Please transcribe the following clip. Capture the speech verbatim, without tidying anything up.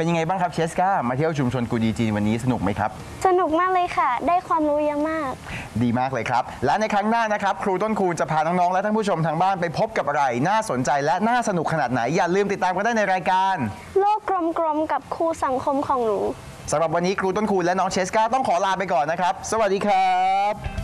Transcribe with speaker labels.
Speaker 1: เป็นยังไงบ้างครับเชสกามาเที่ยวชุมชนกูดีจีนวันนี้สนุกไหมครับ
Speaker 2: สนุกมากเลยค่ะได้ความรู้เยอะมาก
Speaker 1: ดีมากเลยครับและในครั้งหน้านะครับครูต้นคูณจะพาน้องๆและท่านผู้ชมทางบ้านไปพบกับอะไรน่าสนใจและน่าสนุกขนาดไหนอย่าลืมติดตามกันได้ในรายการ
Speaker 2: โลกกลมๆกับครูสังคมของหนู
Speaker 1: สำหรับวันนี้ครูต้นคูณและน้องเชสกาต้องขอลาไปก่อนนะครับสวัสดีครับ